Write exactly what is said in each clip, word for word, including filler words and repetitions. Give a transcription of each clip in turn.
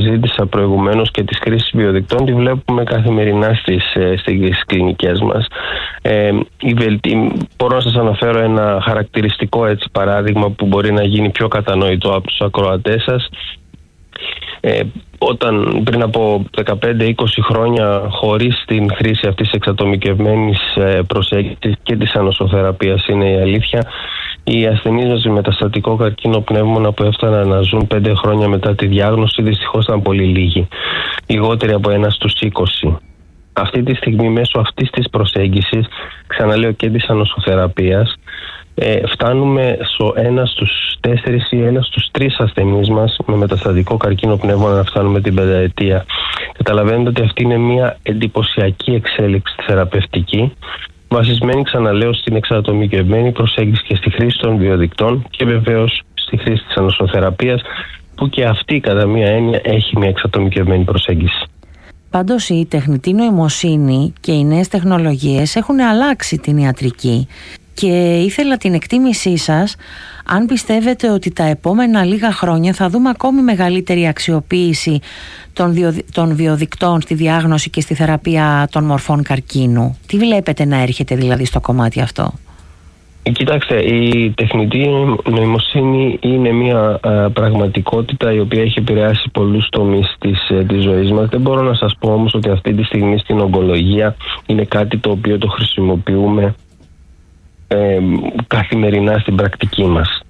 συζήτησα προηγουμένως και της χρήσης βιοδικτών τη βλέπουμε καθημερινά στις, στις κλινικές μας. Ε, η βελτί... Μπορώ να σας αναφέρω ένα χαρακτηριστικό έτσι, παράδειγμα που μπορεί να γίνει πιο κατανοητό από τους ακροατές σας. Ε, όταν πριν από δεκαπέντε είκοσι χρόνια, χωρίς την χρήση αυτής της εξατομικευμένης προσέγγισης και της ανοσοθεραπείας, είναι η αλήθεια, οι ασθενείς μας με μεταστατικό καρκίνο πνεύμονα που έφταναν να ζουν πέντε χρόνια μετά τη διάγνωση δυστυχώς ήταν πολύ λίγοι, λιγότεροι από ένα στους είκοσι. Αυτή τη στιγμή μέσω αυτής της προσέγγισης, ξαναλέω και της ανοσοθεραπείας, Ε, φτάνουμε στο ένα στους τέσσερις ή ένα στους τρεις ασθενείς μας με μεταστατικό καρκίνο πνεύμονα να φτάνουμε την πενταετία. Καταλαβαίνετε ότι αυτή είναι μια εντυπωσιακή εξέλιξη θεραπευτική, βασισμένη, ξαναλέω, στην εξατομικευμένη προσέγγιση και στη χρήση των βιοδικτών και βεβαίως στη χρήση της ανοσοθεραπείας, που και αυτή κατά μία έννοια έχει μια εξατομικευμένη προσέγγιση. Πάντως η τεχνητή νοημοσύνη και οι νέες τεχνολογίες έχουν αλλάξει την ιατρική. Και ήθελα την εκτίμησή σας αν πιστεύετε ότι τα επόμενα λίγα χρόνια θα δούμε ακόμη μεγαλύτερη αξιοποίηση των, βιο, των βιοδικτών στη διάγνωση και στη θεραπεία των μορφών καρκίνου. Τι βλέπετε να έρχεται δηλαδή στο κομμάτι αυτό? Κοιτάξτε, η τεχνητή νοημοσύνη είναι μια α, πραγματικότητα η οποία έχει επηρεάσει πολλούς τομείς της, της ζωής μας. Δεν μπορώ να σας πω όμως ότι αυτή τη στιγμή στην ογκολογία είναι κάτι το οποίο το χρησιμοποιούμε Ε, καθημερινά στην πρακτική μας.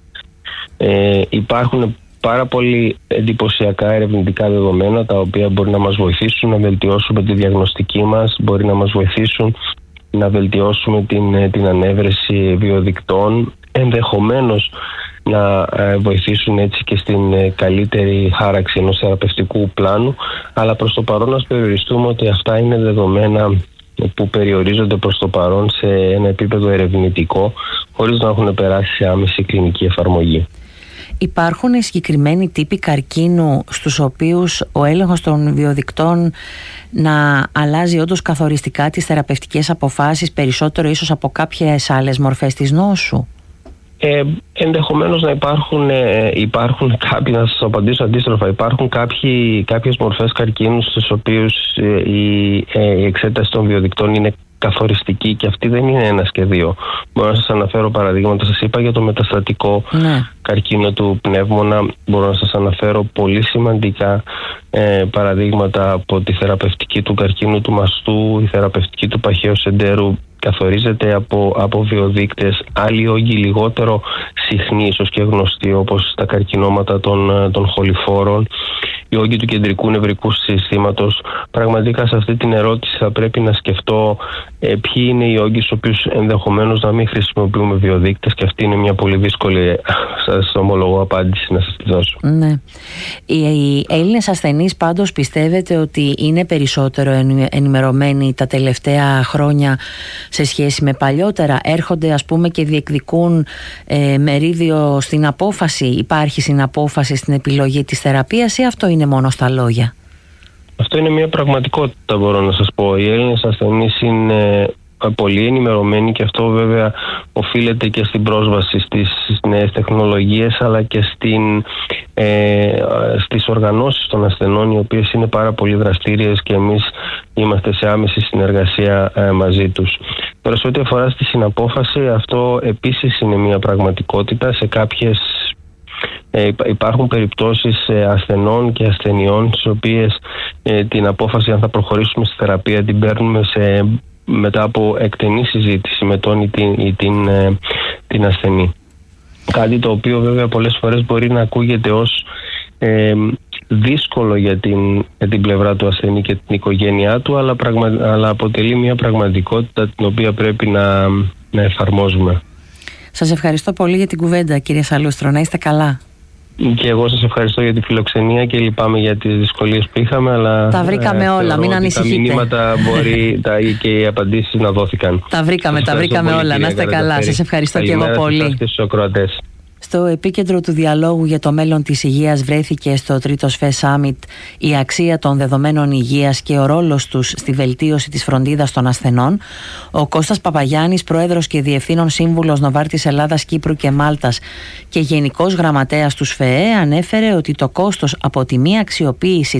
Ε, υπάρχουν πάρα πολύ εντυπωσιακά ερευνητικά δεδομένα τα οποία μπορεί να μας βοηθήσουν να βελτιώσουμε τη διαγνωστική μας, μπορεί να μας βοηθήσουν να βελτιώσουμε την, την ανέβρεση βιοδικτών, ενδεχομένως να ε, βοηθήσουν έτσι και στην ε, καλύτερη χάραξη ενός θεραπευτικού πλάνου, αλλά προς το παρόν ας περιοριστούμε ότι αυτά είναι δεδομένα που περιορίζονται προς το παρόν σε ένα επίπεδο ερευνητικό, χωρίς να έχουν περάσει σε άμεση κλινική εφαρμογή. Υπάρχουν συγκεκριμένοι τύποι καρκίνου στους οποίους ο έλεγχος των βιοδικτών να αλλάζει όντως καθοριστικά τις θεραπευτικές αποφάσεις, περισσότερο ίσως από κάποιες άλλες μορφές της νόσου? Ε, ενδεχομένως να υπάρχουν, ε, υπάρχουν κάποιοι, να σας απαντήσω αντίστροφα, υπάρχουν κάποιοι, κάποιες μορφές καρκίνου στις οποίες ε, η, ε, η εξέταση των βιοδικτών είναι καθοριστική και αυτή δεν είναι ένας και δύο. Μπορώ να σας αναφέρω παραδείγματα, σας είπα για το μεταστατικό ναι. καρκίνο του πνεύμονα, μπορώ να σας αναφέρω πολύ σημαντικά ε, παραδείγματα από τη θεραπευτική του καρκίνου του μαστού, η θεραπευτική του παχαίου εντέρου, καθορίζεται από, από βιοδείκτες, άλλοι όγκοι λιγότερο συχνοί ίσως και γνωστοί, όπως τα καρκινώματα των, των χοληφόρων, οι όγκοι του κεντρικού νευρικού συστήματος. Πραγματικά σε αυτή την ερώτηση θα πρέπει να σκεφτώ ε, ποιοι είναι οι όγκοι στους οποίους ενδεχομένως να μην χρησιμοποιούμε βιοδείκτες, και αυτή είναι μια πολύ δύσκολη, σας ομολογώ, απάντηση να σας τη δώσω. Ναι. Οι Έλληνες ασθενείς πάντως πιστεύετε ότι είναι περισσότερο ενημερωμένοι τα τελευταία χρόνια σε σχέση με παλιότερα? Έρχονται ας πούμε και διεκδικούν ε, μερίδιο στην απόφαση, υπάρχει συναπόφαση στην επιλογή της θεραπείας, ή αυτό είναι μόνο στα λόγια? Αυτό είναι μια πραγματικότητα, μπορώ να σας πω. Οι Έλληνες ασθενείς είναι πολύ ενημερωμένοι και αυτό βέβαια οφείλεται και στην πρόσβαση στις νέες τεχνολογίες, αλλά και στην, ε, στις οργανώσεις των ασθενών, οι οποίες είναι πάρα πολύ δραστήριες και εμείς είμαστε σε άμεση συνεργασία ε, μαζί τους. Τώρα, σε ό,τι αφορά στη συναπόφαση, αυτό επίσης είναι μια πραγματικότητα. Σε κάποιες Ε, υπάρχουν περιπτώσεις ε, ασθενών και ασθενειών στις οποίες ε, την απόφαση αν θα προχωρήσουμε στη θεραπεία την παίρνουμε σε, μετά από εκτενή συζήτηση με τον ή την, ή την, ε, την ασθενή. Κάτι το οποίο βέβαια πολλές φορές μπορεί να ακούγεται ως ε, δύσκολο για την, για την πλευρά του ασθενή και την οικογένειά του, αλλά, πραγμα, αλλά αποτελεί μια πραγματικότητα την οποία πρέπει να, να εφαρμόζουμε. Σας ευχαριστώ πολύ για την κουβέντα, κύριε Σαλούστρο. Να είστε καλά. Και εγώ σας ευχαριστώ για τη φιλοξενία και λυπάμαι για τις δυσκολίες που είχαμε, αλλά τα βρήκαμε ε, όλα, μην ανησυχείτε. Τα μηνύματα μπορεί τα, και οι απαντήσεις να δόθηκαν. Τα βρήκαμε, σας τα βρήκαμε πολύ, όλα. Να είστε καλά. Σας ευχαριστώ. Καλημέρα και εγώ πολύ. Στους Στο επίκεντρο του διαλόγου για το μέλλον της υγείας βρέθηκε στο τρίτο ΣΦΕ Summit η αξία των δεδομένων υγείας και ο ρόλος τους στη βελτίωση της φροντίδας των ασθενών. Ο Κώστας Παπαγιάννης, πρόεδρος και διευθύνων σύμβουλος Νοβάρτης Ελλάδας, Κύπρου και Μάλτας και γενικός γραμματέας του ΣΦΕΕ, ανέφερε ότι το κόστος από τη μη αξιοποίηση